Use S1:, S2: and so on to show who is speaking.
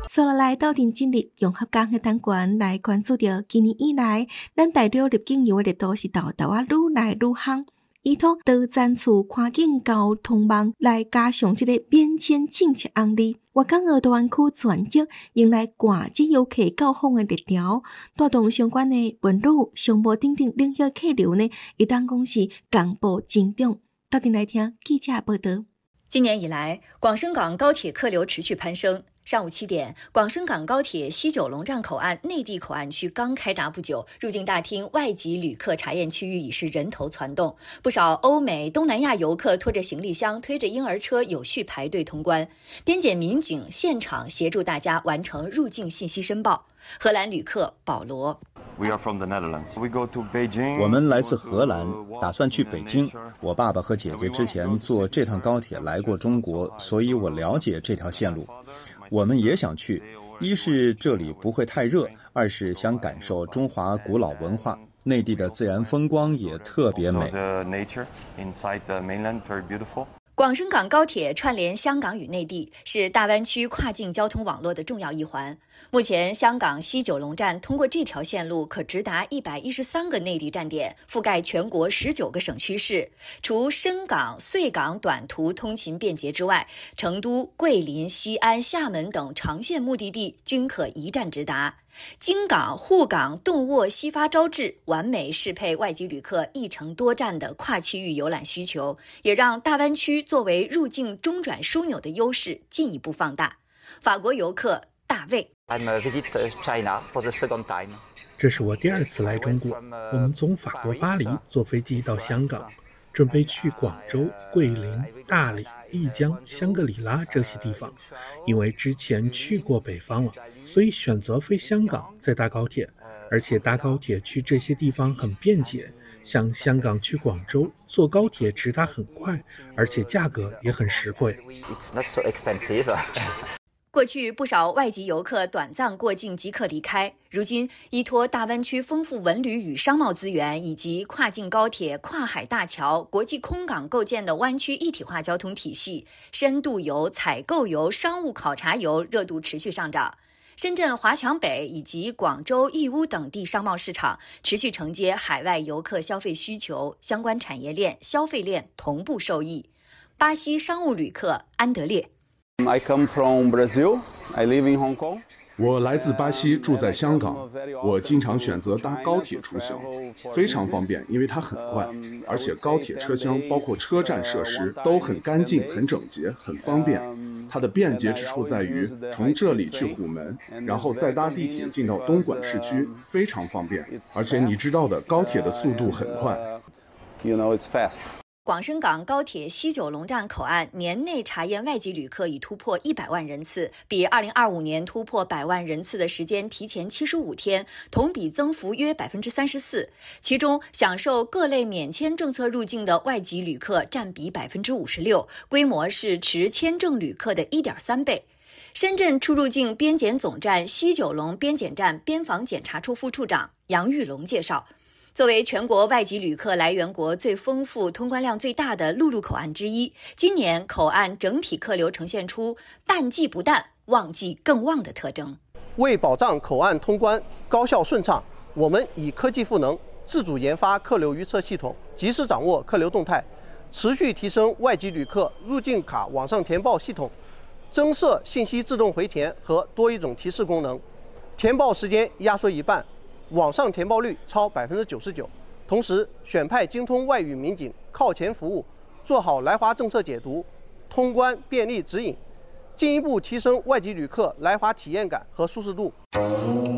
S1: 所以来斗阵今日融合工学单元来关注到今年以来，咱大陆入境游的热度是豆豆啊愈来愈夯。依托多站处跨境交通网来加上这个免签政策案例，粤港澳大湾区全域迎来国际游客到访的热潮，带动相关的文旅、商务等等领域客流呢，一旦讲是同步增长。到底来听记者的报道。
S2: 今年以来，广深港高铁客流持续攀升。上午7点，广深港高铁西九龙站口岸内地口岸区刚开闸不久，入境大厅外籍旅客查验区域已是人头攒动，不少欧美、东南亚游客拖着行李箱、推着婴儿车有序排队通关。边检民警现场协助大家完成入境信息申报。荷兰旅客保罗。
S3: 我们来自荷兰，打算去北京。我爸爸和姐姐之前坐这趟高铁来过中国，所以我了解这条线路。我们也想去，一是这里不会太热，二是想感受中华古老文化，内地的自然风光也特别美。
S2: 广深港高铁串联香港与内地，是大湾区跨境交通网络的重要一环。目前，香港西九龙站通过这条线路可直达113个内地站点，覆盖全国19个省区市。除深港、穗港短途通勤便捷之外，成都、桂林、西安、厦门等长线目的地均可一站直达。京港、沪港、动沃、西发招致，完美适配外籍旅客一程多站的跨区域游览需求，也让大湾区作为入境中转枢纽的优势进一步放大。法国游客大卫，
S4: 这是我第2次来中国，我们从法国巴黎坐飞机到香港，准备去广州、桂林、大理、丽江、香格里拉这些地方。因为之前去过北方了，所以选择飞香港再搭高铁，而且搭高铁去这些地方很便捷，像香港去广州坐高铁直达很快，而且价格也很实惠。
S2: 过去不少外籍游客短暂过境即可离开，如今依托大湾区丰富文旅与商贸资源，以及跨境高铁、跨海大桥、国际空港构建的湾区一体化交通体系，深度游、采购游、商务考察游热度持续上涨。深圳华强北以及广州、义乌等地商贸市场持续承接海外游客消费需求，相关产业链、消费链同步受益。巴西商务旅客安德烈。
S5: I come from Brazil. I live in Hong Kong.
S6: 我来自巴西，住在香港。我经常选择搭高铁出行，非常方便，因为它很快，而且高铁车厢包括车站设施都很干净、很整洁、很方便。它的便捷之处在于，从这里去虎门，然后再搭地铁进到东莞市区，非常方便。而且你知道的，高铁的速度很快。
S5: It's fast.
S2: 广深港高铁西九龙站口岸年内查验外籍旅客已突破100万人次，比2025年突破100万人次的时间提前75天，同比增幅约34%。其中，享受各类免签政策入境的外籍旅客占比56%，规模是持签证旅客的1.3倍。深圳出入境边检总站西九龙边检站边防检查处副处长杨玉龙介绍，作为全国外籍旅客来源国最丰富、通关量最大的陆路口岸之一，今年口岸整体客流呈现出淡季不淡、旺季更旺的特征。
S7: 为保障口岸通关高效顺畅，我们以科技赋能，自主研发客流预测系统，及时掌握客流动态，持续提升外籍旅客入境卡网上填报系统，增设信息自动回填和多一种提示功能，填报时间压缩一半。网上填报率超99%，同时选派精通外语民警靠前服务，做好来华政策解读、通关便利指引，进一步提升外籍旅客来华体验感和舒适度。